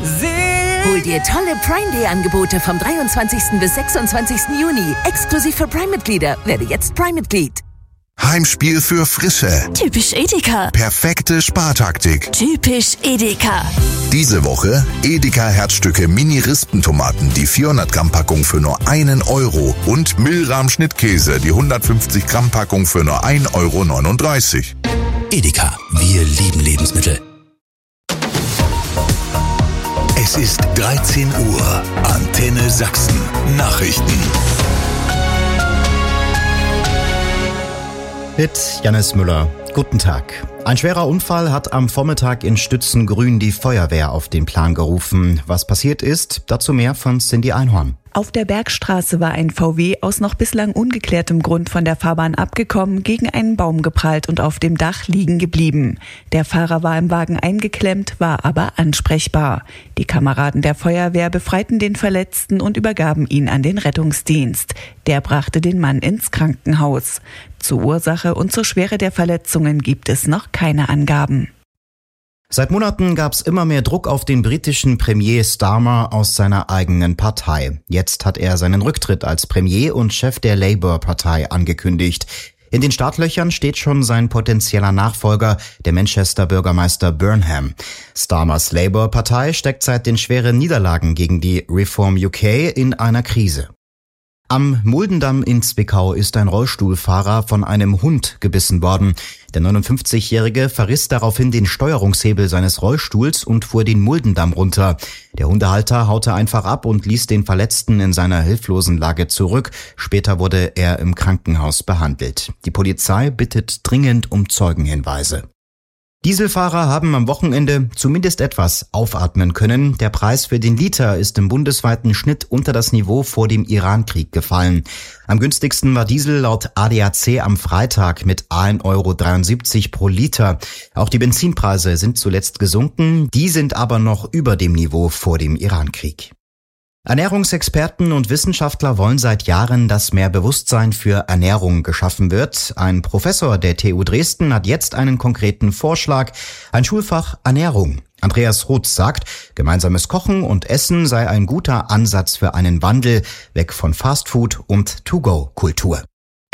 Hol dir tolle Prime Day Angebote vom 23. bis 26. Juni. Exklusiv für Prime-Mitglieder. Werde jetzt Prime-Mitglied. Heimspiel für Frische. Typisch Edeka. Perfekte Spartaktik. Typisch Edeka. Diese Woche Edeka Herzstücke Mini-Rispentomaten, die 400 Gramm Packung für nur 1 Euro und Milram Schnittkäse, die 150 Gramm Packung für nur 1,39 Euro. Edeka, wir lieben Lebensmittel. Es ist 13 Uhr. Antenne Sachsen. Nachrichten. Mit Jannis Müller. Guten Tag. Ein schwerer Unfall hat am Vormittag in Stützengrün die Feuerwehr auf den Plan gerufen. Was passiert ist, dazu mehr von Cindy Einhorn. Auf der Bergstraße war ein VW aus noch bislang ungeklärtem Grund von der Fahrbahn abgekommen, gegen einen Baum geprallt und auf dem Dach liegen geblieben. Der Fahrer war im Wagen eingeklemmt, war aber ansprechbar. Die Kameraden der Feuerwehr befreiten den Verletzten und übergaben ihn an den Rettungsdienst. Der brachte den Mann ins Krankenhaus. Zur Ursache und zur Schwere der Verletzungen gibt es noch keine Angaben. Seit Monaten gab es immer mehr Druck auf den britischen Premier Starmer aus seiner eigenen Partei. Jetzt hat er seinen Rücktritt als Premier und Chef der Labour-Partei angekündigt. In den Startlöchern steht schon sein potenzieller Nachfolger, der Manchester-Bürgermeister Burnham. Starmers Labour-Partei steckt seit den schweren Niederlagen gegen die Reform UK in einer Krise. Am Muldendamm in Zwickau ist ein Rollstuhlfahrer von einem Hund gebissen worden. Der 59-Jährige verriss daraufhin den Steuerungshebel seines Rollstuhls und fuhr den Muldendamm runter. Der Hundehalter haute einfach ab und ließ den Verletzten in seiner hilflosen Lage zurück. Später wurde er im Krankenhaus behandelt. Die Polizei bittet dringend um Zeugenhinweise. Dieselfahrer haben am Wochenende zumindest etwas aufatmen können. Der Preis für den Liter ist im bundesweiten Schnitt unter das Niveau vor dem Irankrieg gefallen. Am günstigsten war Diesel laut ADAC am Freitag mit 1,73 € pro Liter. Auch die Benzinpreise sind zuletzt gesunken, die sind aber noch über dem Niveau vor dem Irankrieg. Ernährungsexperten und Wissenschaftler wollen seit Jahren, dass mehr Bewusstsein für Ernährung geschaffen wird. Ein Professor der TU Dresden hat jetzt einen konkreten Vorschlag, ein Schulfach Ernährung. Andreas Roth sagt, gemeinsames Kochen und Essen sei ein guter Ansatz für einen Wandel, weg von Fastfood und To-Go-Kultur.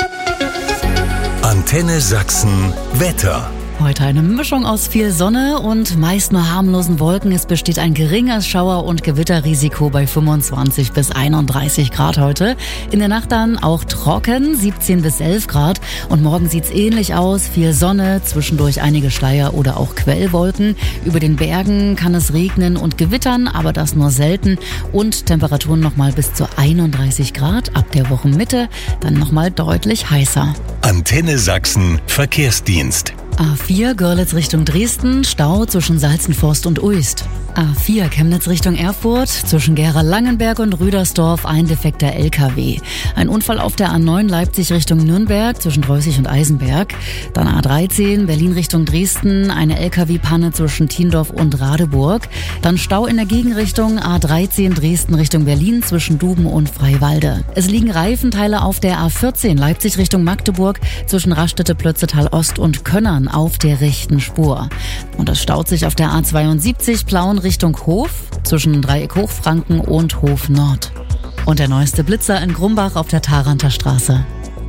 Antenne Sachsen Wetter. Heute eine Mischung aus viel Sonne und meist nur harmlosen Wolken. Es besteht ein geringes Schauer- und Gewitterrisiko bei 25 bis 31 Grad heute. In der Nacht dann auch trocken, 17 bis 11 Grad. Und morgen sieht's ähnlich aus. Viel Sonne, zwischendurch einige Schleier oder auch Quellwolken. Über den Bergen kann es regnen und gewittern, aber das nur selten. Und Temperaturen nochmal bis zu 31 Grad. Ab der Wochenmitte dann nochmal deutlich heißer. Antenne Sachsen Verkehrsdienst. A4 Görlitz Richtung Dresden, Stau zwischen Salzenforst und Uist. A4 Chemnitz Richtung Erfurt, zwischen Gera-Langenberg und Rüdersdorf ein defekter LKW. Ein Unfall auf der A9 Leipzig Richtung Nürnberg, zwischen Reußig und Eisenberg. Dann A13 Berlin Richtung Dresden, eine LKW-Panne zwischen Tiendorf und Radeburg. Dann Stau in der Gegenrichtung A13 Dresden Richtung Berlin, zwischen Duben und Freiwalde. Es liegen Reifenteile auf der A14 Leipzig Richtung Magdeburg, zwischen Raststätte, Plötzetal Ost und Könnern auf der rechten Spur. Und es staut sich auf der A72 Plauen Richtung Hof, zwischen Dreieck Hochfranken und Hof Nord. Und der neueste Blitzer in Grumbach auf der Tharanter Straße.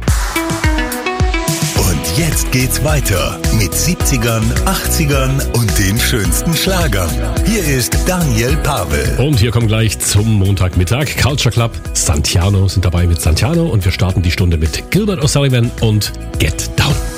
Und jetzt geht's weiter mit 70ern, 80ern und den schönsten Schlagern. Hier ist Daniel Pavel. Und hier kommen gleich zum Montagmittag Culture Club. Santiano sind dabei mit Santiano und wir starten die Stunde mit Gilbert O'Sullivan und Get Down.